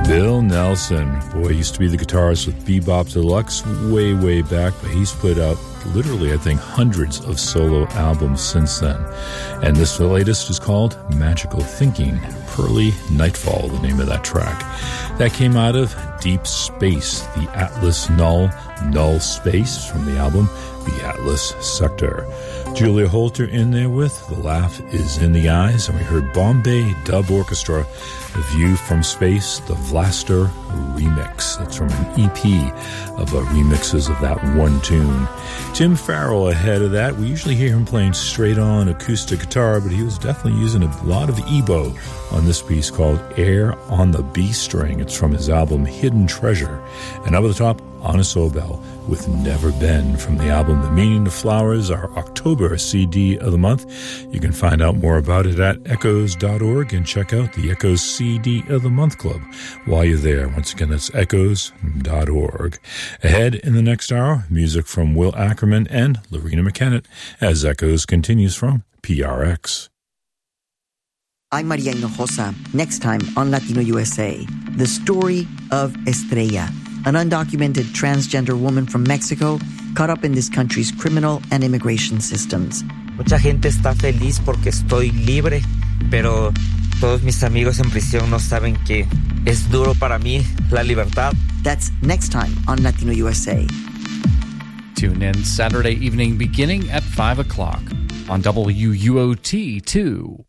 Bill Nelson. Boy, he used to be the guitarist with Bebop Deluxe way, way back, but he's put out literally, I think, hundreds of solo albums since then. And this latest is called Magical Thinking, Pearly Nightfall, the name of that track. That came out of Deep Space, the Atlas Null Space from the album The Atlas Sector. Julia Holter in there with The Laugh Is in the Eyes, and we heard Bombay Dub Orchestra, The View from Space, the Vlaster remix. That's from an EP of remixes of that one tune. Tim Farrell ahead of that. We usually hear him playing straight-on acoustic guitar, but he was definitely using a lot of EBow on this piece called Air on the B String. It's from his album Hidden Treasure. And up at the top, Anna Sobel with Never Been from the album The Meaning of Flowers, our October CD of the month. You can find out more about it at echoes.org and check out the Echoes CD of the Month Club while you're there. Once again, that's echoes.org. Ahead in the next hour, music from Will Ackerman and Lorena McKennitt as Echoes continues from PRX. I'm Maria Hinojosa. Next time on Latino USA, the story of Estrella, an undocumented transgender woman from Mexico caught up in this country's criminal and immigration systems. Mucha gente está feliz porque estoy libre, pero todos mis amigos en prisión no saben que es duro para mí la libertad. That's next time on Latino USA. Tune in Saturday evening beginning at 5 o'clock on WUOT2.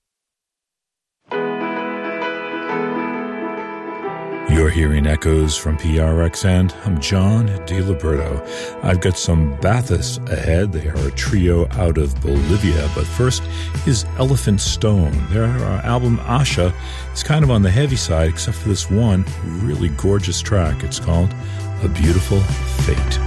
You're hearing Echoes from PRX, and I'm John DeLiberto. I've got some Bathos ahead. They are a trio out of Bolivia, but first is Elephant Stone. Their album Asha is kind of on the heavy side, except for this one really gorgeous track. It's called A Beautiful Fate.